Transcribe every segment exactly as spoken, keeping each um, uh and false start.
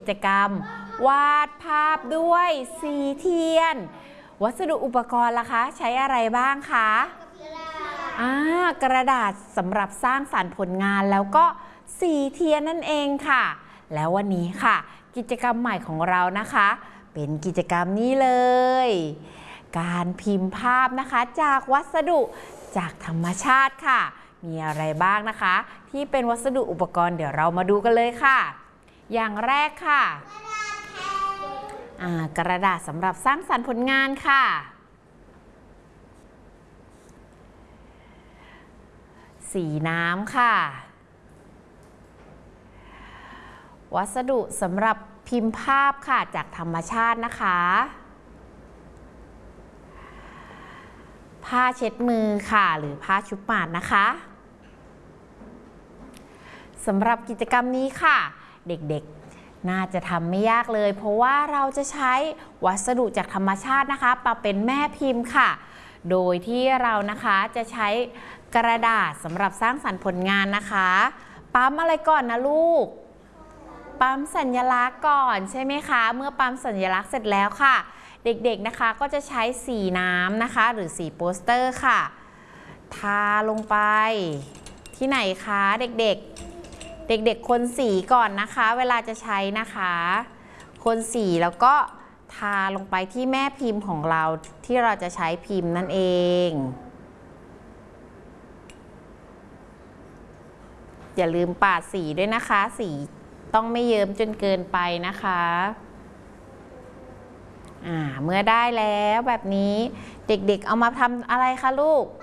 กิจกรรมวาดภาพด้วยสีเทียนวัสดุอุปกรณ์ล่ะคะใช้อะไรบ้างคะอ่ากระดาษสำหรับสร้างสรรค์ผลงานแล้วก็สีเทียนนั่นเองค่ะแล้ววันนี้ค่ะกิจกรรมใหม่ของเรานะคะเป็นกิจกรรมนี้เลยการพิมพ์ภาพนะคะจากวัสดุจากธรรมชาติค่ะมีอะไรบ้างนะคะที่เป็นวัสดุอุปกรณ์เดี๋ยวเรามาดูกันเลยค่ะอย่างแรกค่ะกระดาษสำหรับสร้างสรรค์ผลงานค่ะสีน้ำค่ะวัสดุสำหรับพิมพ์ภาพค่ะจากธรรมชาตินะคะผ้าเช็ดมือค่ะหรือผ้าชุบหมาดนะคะสำหรับกิจกรรมนี้ค่ะเด็กๆน่าจะทำไม่ยากเลยเพราะว่าเราจะใช้วัสดุจากธรรมชาตินะคะมาเป็นแม่พิมพ์ค่ะโดยที่เรานะคะจะใช้กระดาษสำหรับสร้างสรรค์ผลงานนะคะปั๊มอะไรก่อนนะลูกปั๊มสัญลักษณ์ก่อนใช่ไหมคะเมื่อปั๊มสัญลักษณ์เสร็จแล้วค่ะเด็กๆนะคะก็จะใช้สีน้ำนะคะหรือสีโปสเตอร์ค่ะทาลงไปที่ไหนคะเด็กๆเด็กๆคนสีก่อนนะคะเวลาจะใช้นะคะคนสีแล้วก็ทาลงไปที่แม่พิมพ์ของเราที่เราจะใช้พิมพ์นั่นเองอย่าลืมปาดสีด้วยนะคะสีต้องไม่เยิ้มจนเกินไปนะคะอ่าเมื่อได้แล้วแบบนี้เด็กๆเอามาทำอะไรคะลูก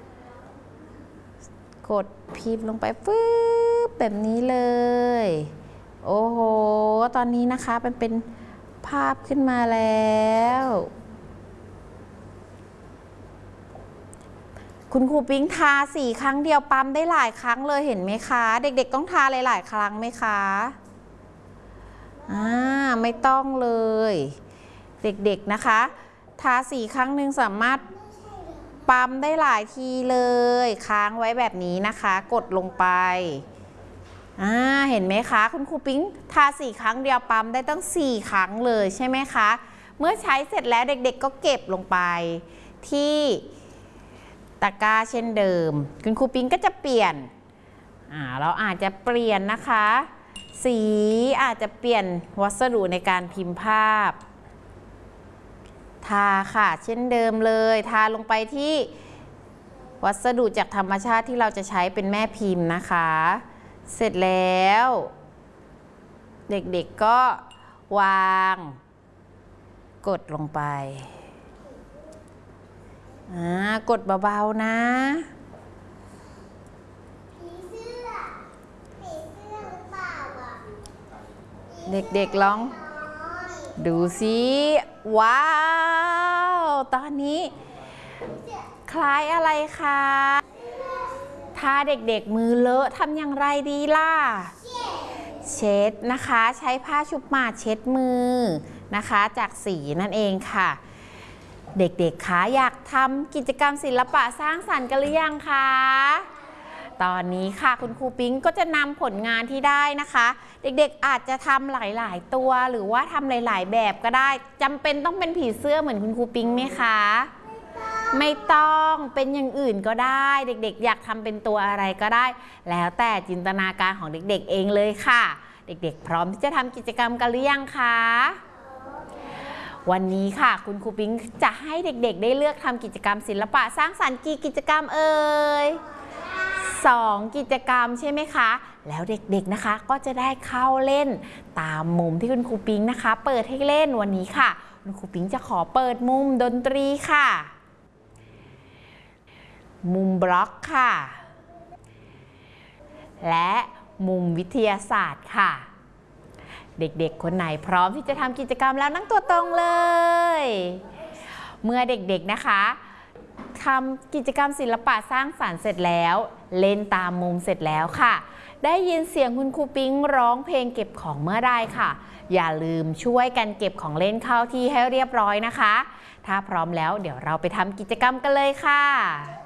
กดพิมพ์ลงไปฟืบแบบนี้เลยโอ้โหตอนนี้นะคะมันเป็นภาพขึ้นมาแล้วคุณครูปิ๊งทาสี่ครั้งเดียวปั๊มได้หลายครั้งเลยเห็นไหมคะเด็กๆต้องทาหลายๆครั้งไหมคะอ่าไม่ต้องเลยเด็กๆนะคะทาสี่ครั้งหนึ่งสามารถปั๊มได้หลายทีเลยค้างไว้แบบนี้นะคะกดลงไปอ่าเห็นไหมคะคุณครูปิ๊งทาสี่ครั้งเดียวปั๊มได้ตั้งสี่ครั้งเลยใช่ไหมคะเมื่อใช้เสร็จแล้วเด็กๆก็เก็บลงไปที่ตะกร้าเช่นเดิมคุณครูปิ๊งก็จะเปลี่ยนอ่าเราอาจจะเปลี่ยนนะคะสีอาจจะเปลี่ยนวัสดุในการพิมพ์ภาพทาค่ะเช่นเดิมเลยทาลงไปที่วัสดุจากธรรมชาติที่เราจะใช้เป็นแม่พิมพ์นะคะเสร็จแล้วเด็กๆก็วางกดลงไปอ่ากดเบาๆนะเด็กๆลองดูสิว้าวตอนนี้คล้ายอะไรคะถ้าเด็กๆมือเลอะทำอย่างไรดีล่ะเช็ดนะคะใช้ผ้าชุบหมาดเช็ดมือนะคะจากสีนั่นเองค่ะเด็กๆคะอยากทำกิจกรรมศิลปะสร้างสรรค์กันหรือยังคะตอนนี้ค่ะคุณครูปิ๊งก็จะนำผลงานที่ได้นะคะเด็กๆอาจจะทำหลายๆตัวหรือว่าทำหลายๆแบบก็ได้จำเป็นต้องเป็นผีเสื้อเหมือนคุณครูปิ๊งไหมคะไม่ต้องเป็นอย่างอื่นก็ได้เด็กๆอยากทำเป็นตัวอะไรก็ได้แล้วแต่จินตนาการของเด็กๆเองเลยค่ะเด็กๆพร้อมที่จะทำกิจกรรมกันหรือยังคะวันนี้ค่ะคุณครูปิ๊งจะให้เด็กๆได้เลือกทำกิจกรรมศิลปะสร้างสรรค์กี่กิจกรรมเอ่ยสองกิจกรรมใช่ไหมคะแล้วเด็กๆนะคะก็จะได้เข้าเล่นตามมุมที่คุณครูปิ๊งนะคะเปิดให้เล่นวันนี้ค่ะคุณครูปิ๊งจะขอเปิดมุมดนตรีค่ะมุมบล็อกค่ะและมุมวิทยาศาสตร์ค่ะเด็กๆคนไหนพร้อมที่จะทำกิจกรรมแล้วนั่งตัวตรงเลยเมื่อเด็กๆนะคะทำกิจกรรมศิลปะสร้างสรรค์เสร็จแล้วเล่นตามมุมเสร็จแล้วค่ะได้ยินเสียงคุณครูปิ๊งร้องเพลงเก็บของเมื่อใดค่ะอย่าลืมช่วยกันเก็บของเล่นเข้าที่ให้เรียบร้อยนะคะถ้าพร้อมแล้วเดี๋ยวเราไปทำกิจกรรมกันเลยค่ะ